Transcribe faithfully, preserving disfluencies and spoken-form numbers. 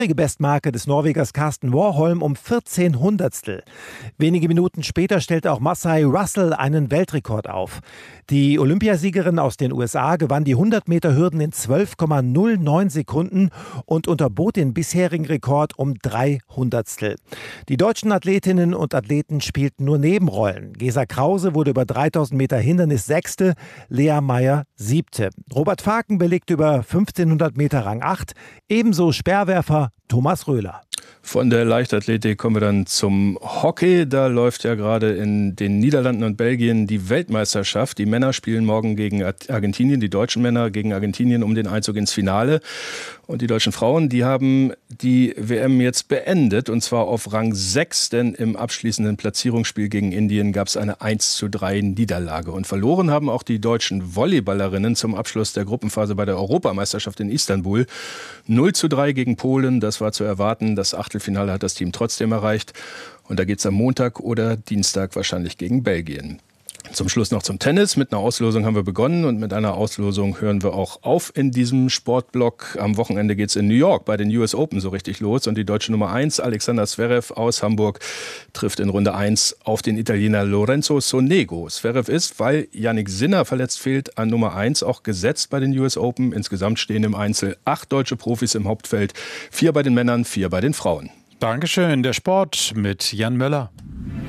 Bestmarke des Norwegers Karsten Warholm um vierzehn Hundertstel. Wenige Minuten später stellte auch Marseille Russell einen Weltrekord auf. Die Olympiasiegerin aus den U S A gewann die hundert Meter Hürden in zwölf Komma null neun Sekunden und unterbot den bisherigen Rekord um drei Hundertstel. Die deutschen Athletinnen und Athleten spielten nur Nebenrollen. Gesa Krause wurde über dreitausend Meter Hindernis Sechste, Lea Meyer Siebte. Robert Faken belegte über fünfzehnhundert Meter Rang acht, ebenso Speerwerfer Thomas Röhler. Von der Leichtathletik kommen wir dann zum Hockey. Da läuft ja gerade in den Niederlanden und Belgien die Weltmeisterschaft. Die Männer spielen morgen gegen Argentinien, die deutschen Männer gegen Argentinien um den Einzug ins Finale. Und die deutschen Frauen, die haben die W M jetzt beendet, und zwar auf Rang sechs, denn im abschließenden Platzierungsspiel gegen Indien gab es eine eins zu drei Niederlage. Und verloren haben auch die deutschen Volleyballerinnen zum Abschluss der Gruppenphase bei der Europameisterschaft in Istanbul. null zu drei gegen Polen, das war zu erwarten. Das Achtelfinale hat das Team trotzdem erreicht. Und da geht es am Montag oder Dienstag wahrscheinlich gegen Belgien. Zum Schluss noch zum Tennis. Mit einer Auslosung haben wir begonnen und mit einer Auslosung hören wir auch auf in diesem Sportblock. Am Wochenende geht es in New York bei den U S Open so richtig los und die deutsche Nummer eins, Alexander Zverev aus Hamburg, trifft in Runde eins auf den Italiener Lorenzo Sonego. Zverev ist, weil Jannik Sinner verletzt fehlt, an Nummer eins auch gesetzt bei den U S Open. Insgesamt stehen im Einzel acht deutsche Profis im Hauptfeld, vier bei den Männern, vier bei den Frauen. Dankeschön, der Sport mit Jan Möller.